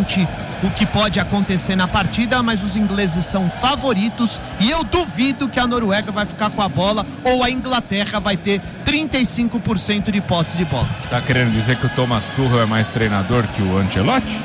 exatamente o que pode acontecer na partida, mas os ingleses são favoritos e eu duvido que a Noruega vai ficar com a bola ou a Inglaterra vai ter 35% de posse de bola. Está querendo dizer que o Thomas Tuchel é mais treinador que o Ancelotti?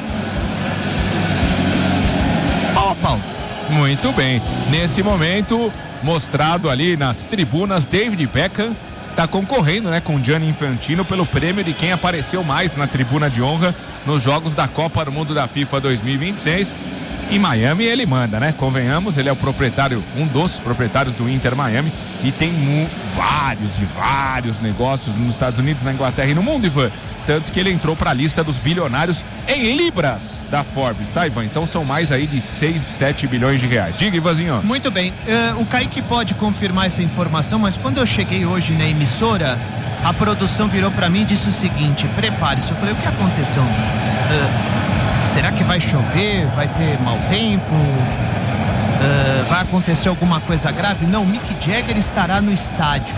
Pau a pau. Muito bem. Nesse momento, mostrado ali nas tribunas, David Beckham está concorrendo, né, com Gianni Infantino pelo prêmio de quem apareceu mais na tribuna de honra nos jogos da Copa do Mundo da FIFA 2026. Em Miami ele manda, né? Convenhamos, ele é o proprietário, um dos proprietários do Inter Miami e tem vários negócios nos Estados Unidos, na Inglaterra e no mundo, Ivan. Tanto que ele entrou para a lista dos bilionários em libras da Forbes, tá, Ivan? Então são mais aí de 6, 7 bilhões de reais. Diga, Ivanzinho. Muito bem. O Kaique pode confirmar essa informação, mas quando eu cheguei hoje na emissora, a produção virou para mim e disse o seguinte: prepare-se. Eu falei, o que aconteceu? Será que vai chover? Vai ter mau tempo? Vai acontecer alguma coisa grave? Não, Mick Jagger estará no estádio.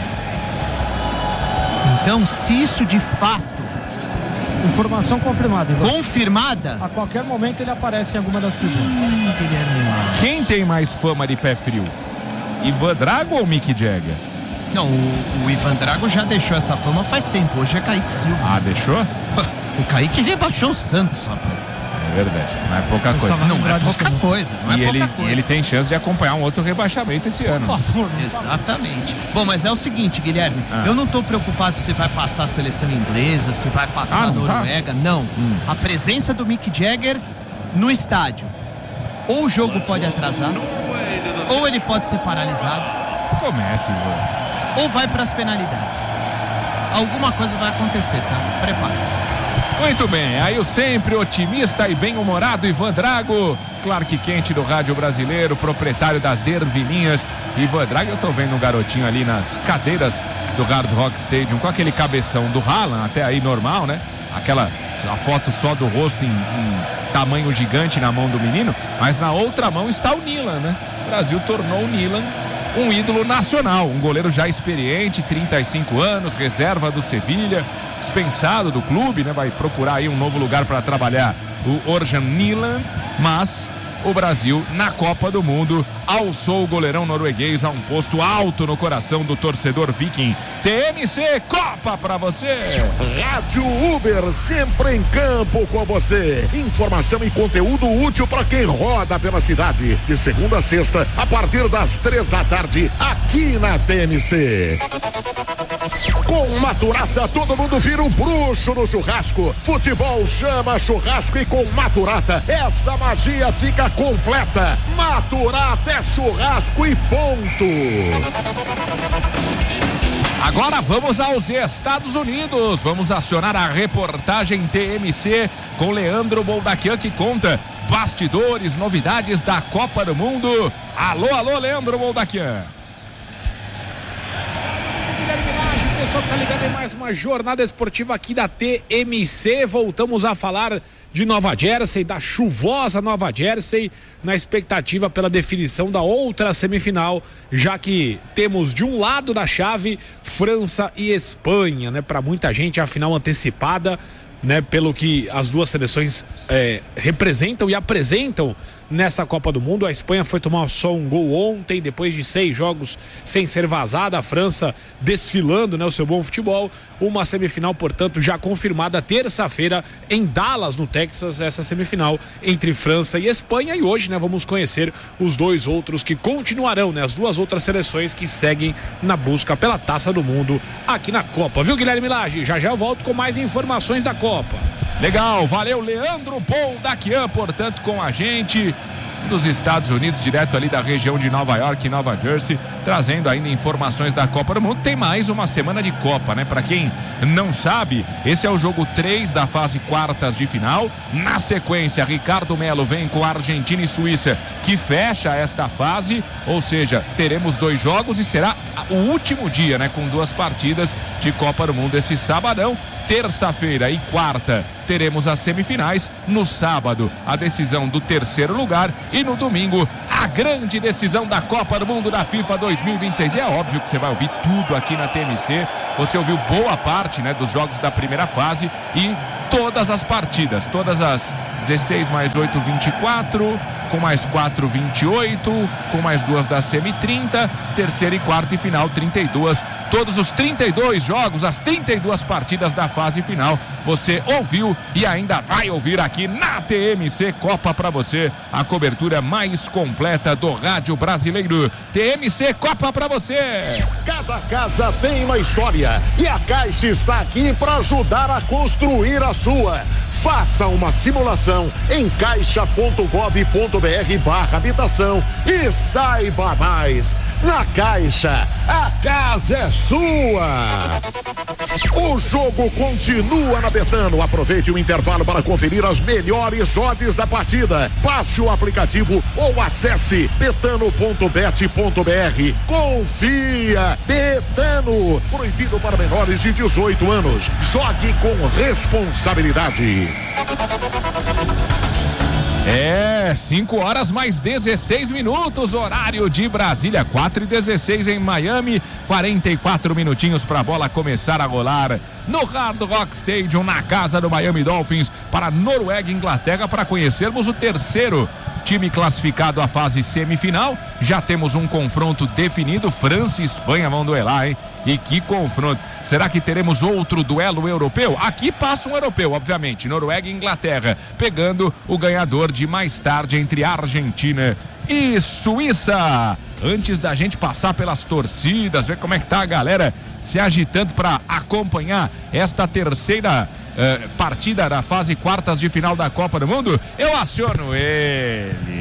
Então, se isso de fato... Informação confirmada, Ivan. Confirmada? A qualquer momento ele aparece em alguma das tribunas. Quem tem mais fama de pé frio? Ivan Drago ou Mick Jagger? Não, o Ivan Drago já deixou essa fama faz tempo. Hoje é Kaique Silva. Ah, deixou? O Kaique rebaixou o Santos, rapaz. É verdade, não é pouca coisa. Não é pouca coisa, não é pouca coisa. E ele tem chance de acompanhar um outro rebaixamento esse ano. Por favor. Exatamente. Bom, mas é o seguinte, Guilherme, eu não tô preocupado se vai passar a seleção inglesa, se vai passar a Noruega, não. A presença do Mick Jagger no estádio, ou o jogo pode atrasar, ou ele pode ser paralisado. Comece, Ivan. Ou vai para as penalidades. Alguma coisa vai acontecer, tá? Prepare-se. Muito bem, aí o sempre otimista e bem-humorado Ivan Drago, Clark Kent do rádio brasileiro, proprietário das Ervilhinhas. Ivan Drago, eu tô vendo um garotinho ali nas cadeiras do Hard Rock Stadium com aquele cabeção do Haaland, até aí normal, né? A foto só do rosto em tamanho gigante na mão do menino, mas na outra mão está o Nilan, né? O Brasil tornou o Nilan um ídolo nacional, um goleiro já experiente, 35 anos, reserva do Sevilha, dispensado do clube, né? Vai procurar aí um novo lugar para trabalhar, o Orjan Nilan, mas o Brasil na Copa do Mundo alçou o goleirão norueguês a um posto alto no coração do torcedor viking. TMC Copa pra você. Rádio Uber, sempre em campo com você. Informação e conteúdo útil para quem roda pela cidade. De segunda a sexta, a partir das 3 da tarde, aqui na TMC. Com Maturata, todo mundo vira um bruxo no churrasco. Futebol chama churrasco e com Maturata, essa magia fica completa. Maturata é churrasco e ponto. Agora vamos aos Estados Unidos. Vamos acionar a reportagem TMC com Leandro Boldaquian, que conta bastidores, novidades da Copa do Mundo. Alô, Leandro Boldaquian. Pessoal que tá ligado em mais uma jornada esportiva aqui da TMC. Voltamos a falar de Nova Jersey, da chuvosa Nova Jersey, na expectativa pela definição da outra semifinal, já que temos de um lado da chave França e Espanha, né? Para muita gente a final antecipada, né? Pelo que as duas seleções representam e apresentam nessa Copa do Mundo. A Espanha foi tomar só um gol ontem, depois de 6 jogos sem ser vazada. A França desfilando, né, o seu bom futebol. Uma semifinal, portanto, já confirmada terça-feira em Dallas, no Texas, essa semifinal entre França e Espanha. E hoje, né, vamos conhecer os dois outros que continuarão, né, as duas outras seleções que seguem na busca pela Taça do Mundo aqui na Copa. Viu, Guilherme Lage? Já eu volto com mais informações da Copa. Legal, valeu, Leandro Boldaquian, portanto, com a gente dos Estados Unidos, direto ali da região de Nova York e Nova Jersey, trazendo ainda informações da Copa do Mundo. Tem mais uma semana de Copa, né? Pra quem não sabe, esse é o jogo 3 da fase quartas de final. Na sequência, Ricardo Melo vem com Argentina e Suíça, que fecha esta fase, ou seja, teremos 2 jogos e será o último dia, né? Com 2 partidas de Copa do Mundo esse sabadão. Terça-feira e quarta teremos as semifinais. No sábado, a decisão do 3º lugar. E no domingo, a grande decisão da Copa do Mundo da FIFA 2026. É óbvio que você vai ouvir tudo aqui na TMC. Você ouviu boa parte, né, dos jogos da primeira fase e todas as partidas, todas as 16 mais 8, 24, com mais 4, 28, com mais 2 da semi 30, terceira e quarta e final 32. Todos os 32 jogos, as 32 partidas da fase final, você ouviu e ainda vai ouvir aqui na TMC Copa para você, a cobertura mais completa do rádio brasileiro. TMC Copa para você. Cada casa tem uma história e a Caixa está aqui para ajudar a construir a sua. Faça uma simulação em caixa.gov.br/habitação e saiba mais. Na Caixa, a casa é sua. O jogo continua na Betano. Aproveite o intervalo para conferir as melhores odds da partida. Baixe o aplicativo ou acesse betano.bet.br. Confia, Betano. Proibido para menores de 18 anos. Jogue com responsabilidade. 5 horas mais 16 minutos, horário de Brasília, 4:16 em Miami, 44 minutinhos para a bola começar a rolar no Hard Rock Stadium, na casa do Miami Dolphins, para Noruega e Inglaterra, para conhecermos o terceiro time classificado à fase semifinal. Já temos um confronto definido, França e Espanha vão duelar, hein? E que confronto. Será que teremos outro duelo europeu? Aqui passa um europeu, obviamente, Noruega e Inglaterra, pegando o ganhador de mais tarde entre Argentina e Suíça. Antes da gente passar pelas torcidas, ver como é que tá a galera se agitando para acompanhar esta terceira partida da fase quartas de final da Copa do Mundo, eu aciono ele,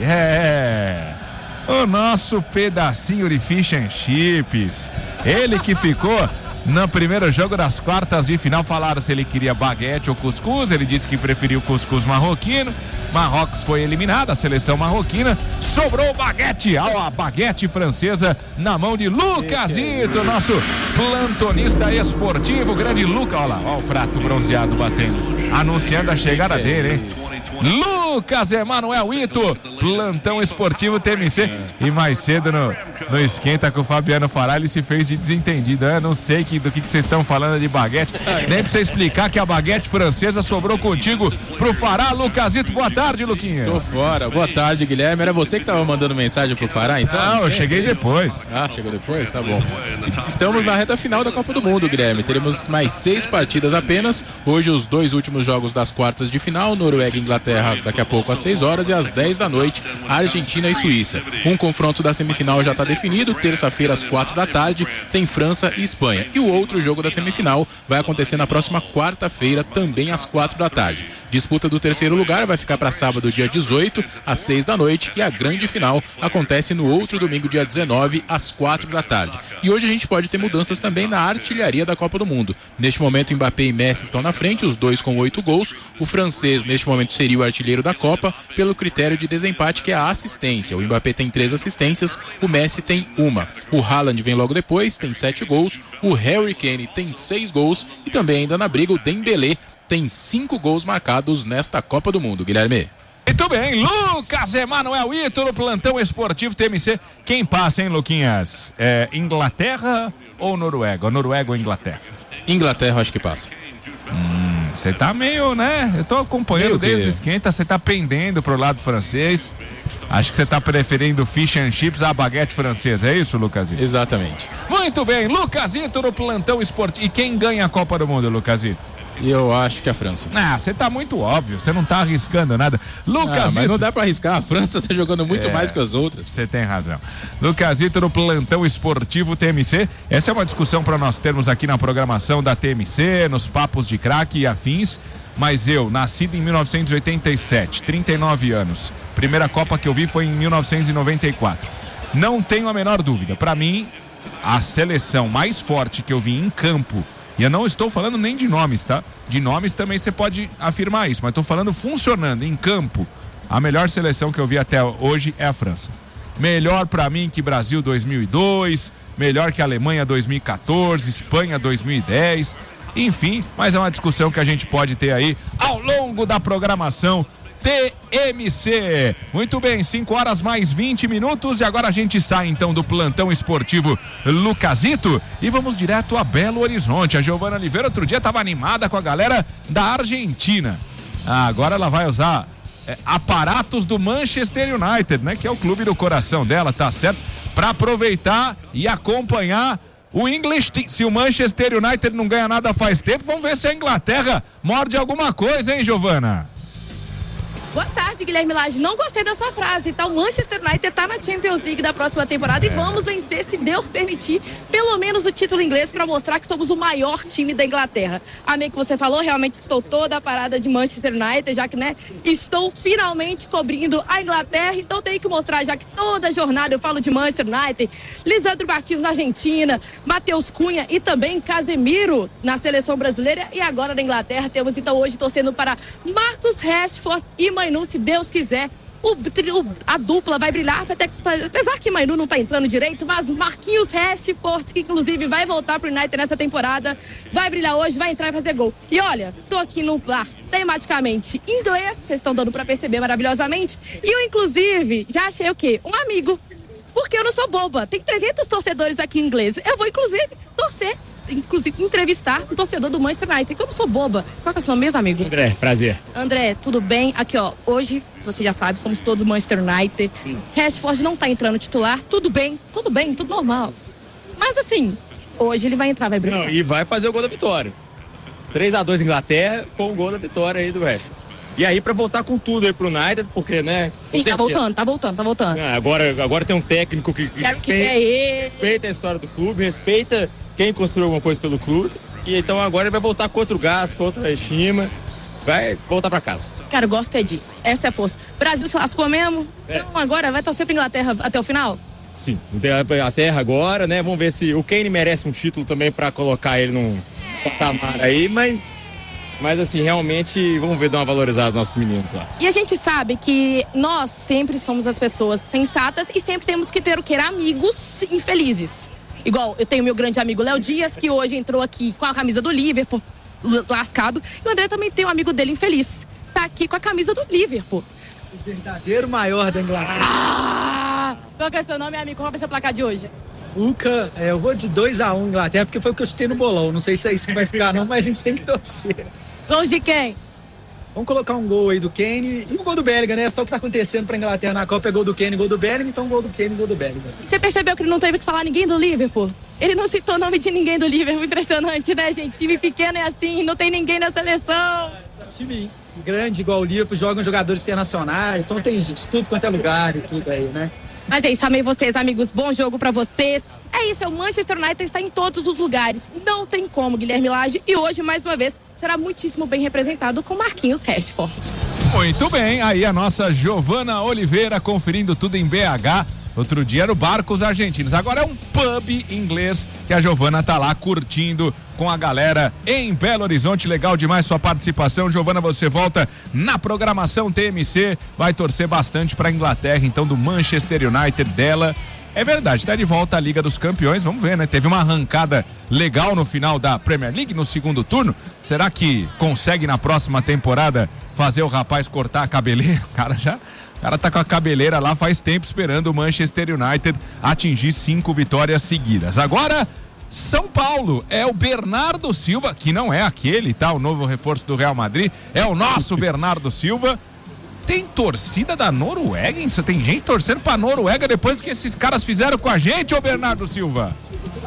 o nosso pedacinho de fish and chips, ele que ficou no primeiro jogo das quartas de final. Falaram se ele queria baguete ou cuscuz, ele disse que preferiu cuscuz marroquino. Marrocos foi eliminada, a seleção marroquina, sobrou o baguete, a baguete francesa na mão de Lucasito, nosso plantonista esportivo, grande Luca. Olha lá, olha o frato bronzeado batendo, anunciando a chegada dele, hein? Lucas Emanuel Ito, plantão esportivo TMC. E mais cedo no esquenta com o Fabiano Fará, ele se fez de desentendido. Eu não sei do que vocês estão falando de baguete, nem pra você explicar que a baguete francesa sobrou contigo pro Fará. Lucasito, boa tarde, Luquinha. Tô fora, boa tarde, Guilherme. Era você que tava mandando mensagem pro Fará, então? Não, eu cheguei depois. Ah, chegou depois? Tá bom. Estamos na reta final da Copa do Mundo, Guilherme. Teremos mais 6 partidas apenas. Hoje os 2 últimos jogos das quartas de final, Noruega e Inglaterra daqui a pouco às 6 horas, e às 10 da noite, Argentina e Suíça. Um confronto da semifinal já está definido, terça-feira às 4 da tarde, tem França e Espanha. E o outro jogo da semifinal vai acontecer na próxima quarta-feira, também às 4 da tarde. Disputa do terceiro lugar vai ficar para sábado, dia 18, às 6 da noite, e a grande final acontece no outro domingo, dia 19, às 4 da tarde. E hoje a gente pode ter mudanças também na artilharia da Copa do Mundo. Neste momento, Mbappé e Messi estão na frente, os dois com 8 gols. O francês, neste momento, seria o artilheiro da Copa, pelo critério de desempate, que é a assistência. O Mbappé tem 3 assistências, o Messi tem 1. O Haaland vem logo depois, tem 7 gols. O Harry Kane tem 6 gols. E também ainda na briga, o Dembélé tem 5 gols marcados nesta Copa do Mundo, Guilherme. Muito bem, Lucas Emanuel Ito no plantão esportivo TMC. Quem passa, hein, Luquinhas? Inglaterra ou Noruega? Noruega ou Inglaterra? Inglaterra, acho que passa. Você tá meio, né? Eu tô acompanhando desde o esquenta, você tá pendendo pro lado francês. Acho que você tá preferindo fish and chips à baguete francesa, é isso, Lucasito? Exatamente. Muito bem, Lucasito no plantão esportivo. E quem ganha a Copa do Mundo, Lucasito? Eu acho que a França. Você tá muito óbvio, você não tá arriscando nada. Lucasito. Mas não dá pra arriscar, a França tá jogando muito mais que as outras. Você tem razão. Lucasito no plantão esportivo TMC. Essa é uma discussão para nós termos aqui na programação da TMC, nos papos de craque e afins. Mas eu, nascido em 1987, 39 anos. Primeira Copa que eu vi foi em 1994. Não tenho a menor dúvida. Para mim, a seleção mais forte que eu vi em campo, e eu não estou falando nem de nomes, tá? De nomes também você pode afirmar isso, mas estou falando funcionando em campo. A melhor seleção que eu vi até hoje é a França. Melhor para mim que Brasil 2002, melhor que Alemanha 2014, Espanha 2010, enfim, mas é uma discussão que a gente pode ter aí ao longo da programação TMC. Muito bem, 5 horas mais 20 minutos e agora a gente sai então do plantão esportivo Lucasito e vamos direto a Belo Horizonte. A Giovana Oliveira outro dia estava animada com a galera da Argentina. Agora ela vai usar aparatos do Manchester United, né? Que é o clube do coração dela, tá certo? Para aproveitar e acompanhar o English Team. Se o Manchester United não ganha nada faz tempo, vamos ver se a Inglaterra morde alguma coisa, hein, Giovana? Boa tarde, Guilherme Lage. Não gostei da sua frase, tá? O Manchester United tá na Champions League da próxima temporada e vamos vencer, se Deus permitir, pelo menos o título inglês para mostrar que somos o maior time da Inglaterra. Amei que você falou, realmente estou toda a parada de Manchester United, já que, né, estou finalmente cobrindo a Inglaterra, então tenho que mostrar, já que toda jornada eu falo de Manchester United, Lisandro Martins na Argentina, Matheus Cunha e também Casemiro na seleção brasileira e agora na Inglaterra temos então hoje torcendo para Marcus Rashford e Mainu, se Deus quiser, a dupla vai brilhar, apesar que Mainu não tá entrando direito, mas Marquinhos Rashford, que inclusive vai voltar pro United nessa temporada, vai brilhar hoje, vai entrar e fazer gol. E olha, tô aqui no bar tematicamente inglês, vocês estão dando pra perceber maravilhosamente, e eu inclusive já achei o quê? Um amigo, porque eu não sou boba, tem 300 torcedores aqui em inglês, eu vou inclusive entrevistar um torcedor do Manchester United, que eu não sou boba. Qual que é o seu mesmo amigo? André, prazer. André, tudo bem? Aqui, ó, hoje, você já sabe, somos todos Manchester United. Sim. Rashford não tá entrando titular, tudo bem, tudo normal. Mas assim, hoje ele vai entrar, vai brilhar. Não, e vai fazer o gol da vitória. 3-2 Inglaterra, com o gol da vitória aí do Rashford. E aí, pra voltar com tudo aí pro United, porque, né? Sim, tá voltando. Agora tem um técnico que respeita a história do clube, respeita quem construiu alguma coisa pelo clube. E então agora ele vai voltar com outro gás, com outra estima. Vai voltar pra casa. Cara, eu gosto disso. Essa é a força. Brasil se lascou mesmo. Então agora vai torcer pra Inglaterra até o final? Sim, Inglaterra agora, né? Vamos ver se o Kane merece um título também pra colocar ele num patamar aí, mas assim, realmente, vamos ver, dar uma valorizada aos nossos meninos lá. E a gente sabe que nós sempre somos as pessoas sensatas e sempre temos que ter o quê? Amigos infelizes. Igual, eu tenho meu grande amigo Léo Dias, que hoje entrou aqui com a camisa do Liverpool, lascado. E o André também tem um amigo dele infeliz. Tá aqui com a camisa do Liverpool. O verdadeiro maior da Inglaterra. Qual que é o seu nome, amigo? Qual vai ser o placar de hoje? Uca, eu vou de 2-1 Inglaterra, porque foi o que eu chutei no bolão. Não sei se é isso que vai ficar não, mas a gente tem que torcer. Gols de quem? Vamos colocar um gol aí do Kane e um gol do Bellingham, né? Só o que tá acontecendo pra Inglaterra na Copa é gol do Kane, gol do Bellingham, então gol do Kane, gol do Bellingham. E você percebeu que ele não teve que falar ninguém do Liverpool? Ele não citou o nome de ninguém do Liverpool, impressionante, né, gente? Time pequeno é assim, não tem ninguém na seleção. Time grande igual o Liverpool, jogam jogadores internacionais, então tem de tudo quanto é lugar e tudo aí, né? Mas é isso, amei vocês, amigos, bom jogo pra vocês. É isso, o Manchester United está em todos os lugares, não tem como, Guilherme Lage, e hoje, mais uma vez, será muitíssimo bem representado com Marquinhos Rashford. Muito bem, aí a nossa Giovana Oliveira conferindo tudo em BH. Outro dia era o Barcos Argentinos, agora é um pub inglês que a Giovana tá lá curtindo com a galera em Belo Horizonte. Legal demais sua participação, Giovana. Você volta na programação TMC, vai torcer bastante pra Inglaterra, então, do Manchester United dela. É verdade, tá de volta à Liga dos Campeões, vamos ver, né? Teve uma arrancada legal no final da Premier League, no segundo turno. Será que consegue na próxima temporada fazer o rapaz cortar a cabeleira? O cara tá com a cabeleira lá faz tempo esperando o Manchester United atingir 5 vitórias seguidas. Agora, São Paulo, é o Bernardo Silva, que não é aquele, tá? O novo reforço do Real Madrid, é o nosso Bernardo Silva. Tem torcida da Noruega, hein? Tem gente torcendo pra Noruega depois do que esses caras fizeram com a gente, ô Bernardo Silva?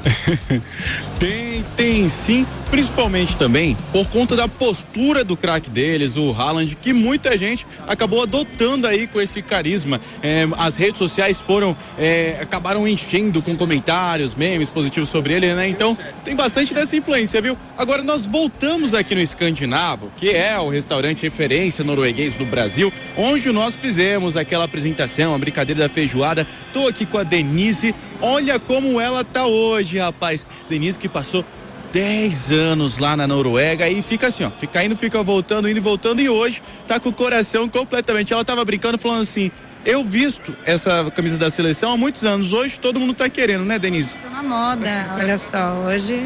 Tem sim, principalmente também por conta da postura do craque deles, o Haaland, que muita gente acabou adotando aí com esse carisma. As redes sociais acabaram enchendo com comentários, memes positivos sobre ele, né? Então tem bastante dessa influência, viu? Agora nós voltamos aqui no Escandinavo, que é o restaurante referência norueguês do Brasil, onde nós fizemos aquela apresentação, a brincadeira da feijoada. Tô aqui com a Denise, olha como ela tá hoje, rapaz. Denise que passou 10 anos lá na Noruega e fica assim, ó, fica indo, fica voltando, indo e voltando, e hoje tá com o coração completamente. Ela tava brincando, falando assim: eu visto essa camisa da seleção há muitos anos, hoje todo mundo tá querendo, né, Denise? Tô na moda, olha só, hoje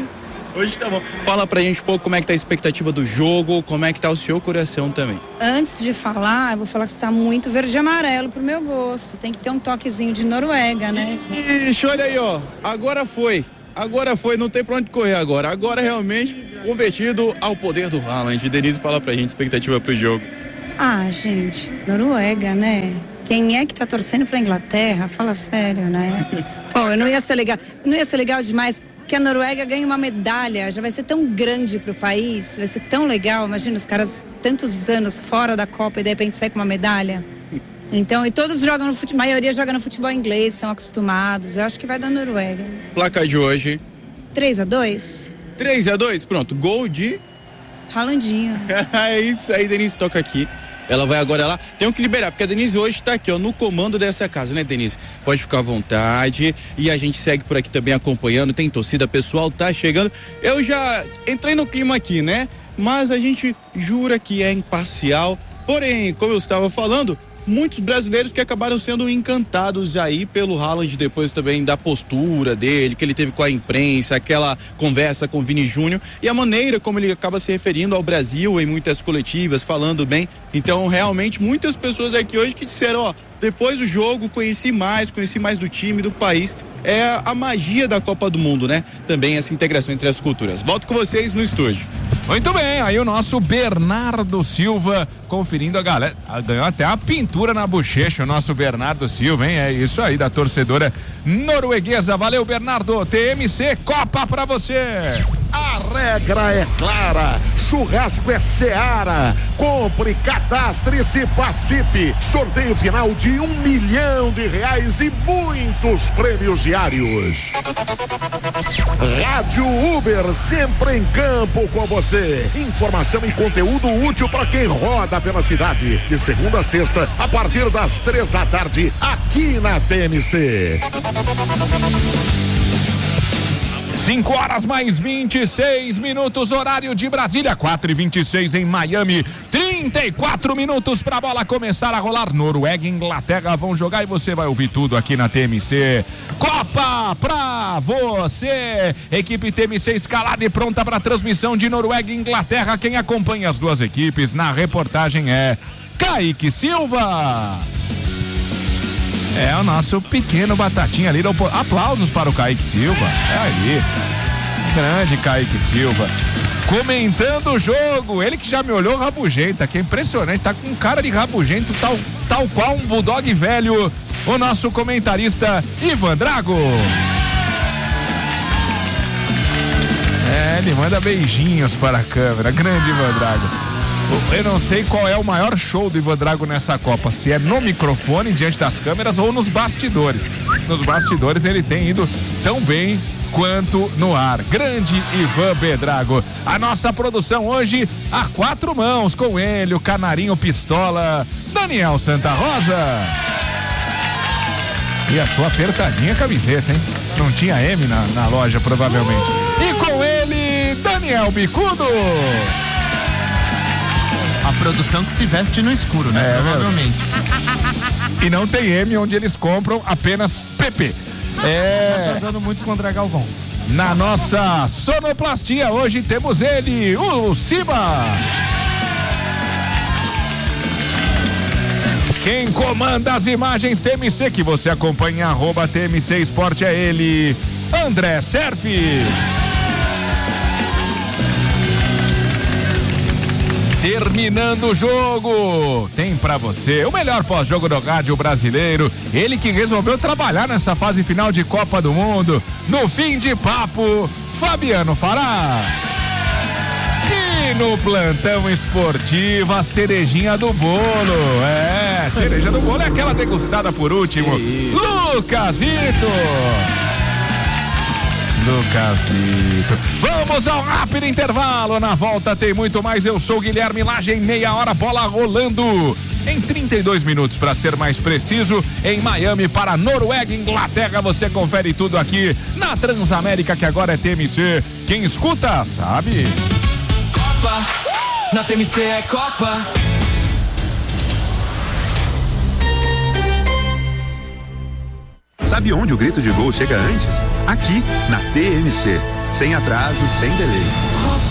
Hoje tá bom. Fala pra gente um pouco como é que tá a expectativa do jogo, como é que tá o seu coração também. Antes de falar, eu vou falar que está muito verde e amarelo pro meu gosto. Tem que ter um toquezinho de Noruega, né? Ixi, olha aí, ó. Agora foi, não tem pra onde correr agora. Agora realmente convertido ao poder do Haaland. Denise, fala pra gente, expectativa pro jogo. Ah, gente, Noruega, né? Quem é que tá torcendo pra Inglaterra? Fala sério, né? Pô, não ia ser legal demais que a Noruega ganhe uma medalha, já vai ser tão grande pro país, vai ser tão legal. Imagina os caras tantos anos fora da Copa e de repente sair com uma medalha. Então, e todos jogam no futebol, a maioria joga no futebol inglês, são acostumados. Eu acho que vai dar Noruega. Placar de hoje? 3-2. 3-2, pronto. Gol de Haalandinho. É isso aí, Denise, toca aqui. Ela vai agora lá. Tenho que liberar, porque a Denise hoje está aqui, ó, no comando dessa casa, né, Denise? Pode ficar à vontade. E a gente segue por aqui também acompanhando. Tem torcida, pessoal tá chegando. Eu já entrei no clima aqui, né? Mas a gente jura que é imparcial. Porém, como eu estava falando, muitos brasileiros que acabaram sendo encantados aí pelo Haaland, depois também da postura dele, que ele teve com a imprensa, aquela conversa com o Vini Júnior e a maneira como ele acaba se referindo ao Brasil em muitas coletivas, falando bem. Então, realmente, muitas pessoas aqui hoje que disseram, ó, depois do jogo, conheci mais do time, do país. É a magia da Copa do Mundo, né? Também essa integração entre as culturas. Volto com vocês no estúdio. Muito bem, aí o nosso Bernardo Silva conferindo a galera. Ganhou até a pintura na bochecha, o nosso Bernardo Silva, hein? É isso aí, da torcedora norueguesa. Valeu, Bernardo. TMC Copa pra você. A regra é clara, churrasco é Seara. Compre, cadastre-se, participe. Sorteio final de R$1 milhão e muitos prêmios diários. Rádio Uber, sempre em campo com você. Informação e conteúdo útil para quem roda pela cidade. De segunda a sexta, a partir das 15h, aqui na TMC. 5h mais 26, horário de Brasília, 4h26 em Miami, 34 minutos pra bola começar a rolar. Noruega e Inglaterra vão jogar e você vai ouvir tudo aqui na TMC. Copa pra você! Equipe TMC escalada e pronta pra transmissão de Noruega e Inglaterra. Quem acompanha as duas equipes na reportagem é Kaique Silva. É o nosso pequeno batatinha ali. Aplausos para o Kaique Silva. É aí. Grande Kaique Silva. Comentando o jogo. Ele que já me olhou rabugento. Que é impressionante. Tá com cara de rabugento, tal qual um bulldog velho. O nosso comentarista Ivan Drago. Ele manda beijinhos para a câmera. Grande Ivan Drago. Eu não sei qual é o maior show do Ivan Drago nessa Copa, se é no microfone, diante das câmeras ou nos bastidores. Nos bastidores ele tem ido tão bem quanto no ar. Grande Ivan Bedrago. A nossa produção hoje a 4 mãos, com ele, o canarinho pistola, Daniel Santa Rosa. E a sua apertadinha camiseta, hein? Não tinha M na loja, provavelmente. E com ele, Daniel Bicudo. A produção que se veste no escuro, né? Provavelmente. E não tem M, onde eles compram apenas PP. Tá dando muito contra Galvão. Na nossa sonoplastia hoje temos ele, o Siba. Quem comanda as imagens TMC que você acompanha, @TMC Esporte, é ele, André Serfi. Terminando o jogo, tem pra você o melhor pós-jogo do rádio brasileiro. Ele que resolveu trabalhar nessa fase final de Copa do Mundo. No fim de papo, Fabiano Fará. E no plantão esportivo, a cerejinha do bolo. Cereja do bolo é aquela degustada por último. Lucasito. Vamos ao rápido intervalo. Na volta tem muito mais. Eu sou o Guilherme Lage. Em meia hora, bola rolando. Em 32 minutos, para ser mais preciso, em Miami para Noruega e Inglaterra. Você confere tudo aqui na Transamérica, que agora é TMC. Quem escuta, sabe. Copa, na TMC é Copa. Sabe onde o grito de gol chega antes? Aqui, na TMC. sem atraso, sem delay.